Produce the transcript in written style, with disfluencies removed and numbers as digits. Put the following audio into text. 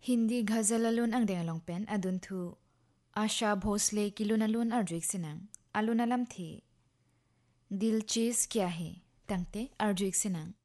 Hindi ghazal alun ang dengalong pen adun thu Asha Bhosle kilun alun arjuik sinang alun alam thi Dil cheez kya hai tangte arjuik sinang